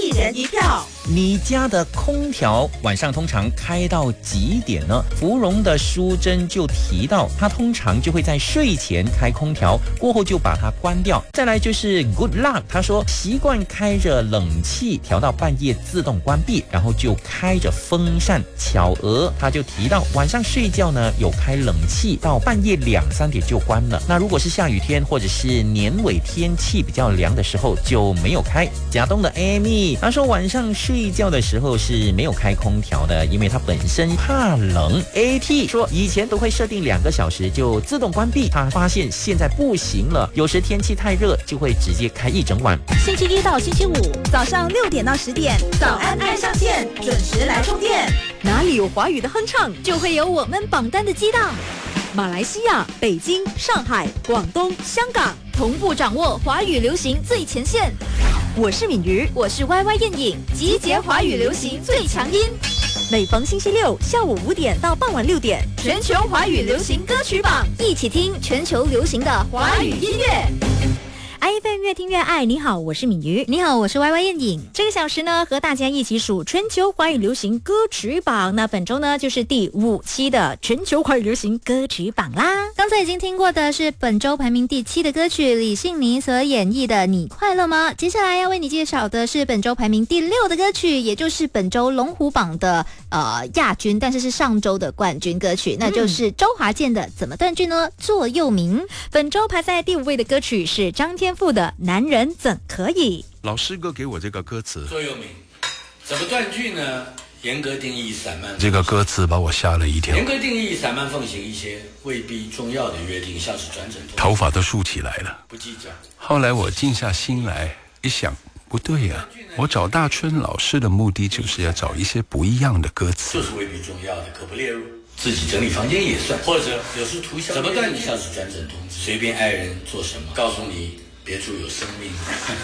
一人一票。 你家的空调晚上通常开到几点呢？芙蓉的淑珍就提到，她通常就会在睡前开空调，过后就把它关掉。再来就是 Good Luck， 他说习惯开着冷气调到半夜自动关闭，然后就开着风扇。巧娥他就提到晚上睡觉呢有开冷气到半夜2、3点就关了。那如果是下雨天或者是年尾天气比较凉的时候就没有开。甲东的 Amy 他说晚上睡觉的时候是没有开空调的，因为他本身怕冷。AT 说以前都会设定2个小时就自动关闭，他发现现在不行了，有时天气太热就会直接开一整晚。 星期一到星期五早上6点到10点，早安爱上线，准时来充电。 哪里有华语的哼唱，就会有我们榜单的激荡。马来西亚、北京、上海、广东、香港同步掌握华语流行最前线。我是敏瑜，我是 YY 燕颖，集结华语流行最强音。每逢星期六下午5点到傍晚6点，全球华语流行歌曲榜，一起听全球流行的华语音乐。iFM 越听越爱。你好，我是敏瑜。 你好，我是 YY 燕颖。 这个小时呢，和大家一起数全球华语流行歌曲榜。那本周呢，就是第5期的全球华语流行歌曲榜啦。 刚才已经听过的是本周排名第7的歌曲，李信宁所演绎的《你快乐吗》。接下来要为你介绍的是本周排名第6的歌曲，也就是本周龙虎榜的亚军，但是是上周的冠军歌曲，那就是周华健的《怎么断句呢？座右铭》。 本周排在第5位的歌曲是张天赋的《男人怎可以》。 老师哥给我这个歌词， 座右铭，怎么断句呢？严格定义散漫。 这个歌词把我吓了一跳。 严格定义散漫奉行一些未必重要的约定，像是转诊头发都竖起来了， 不计较。 后来我静下心来一想，不对呀，我找大春老师的目的就是要找一些不一样的歌词， 就是未必重要的可不列入。自己整理房间也算，或者有时图小。怎么断句像是转诊通知，随便爱人做什么，告诉你别处有生命。